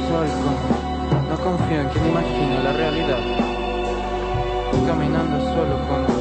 soy como, no confío en quien imagino la realidad. Caminando solo con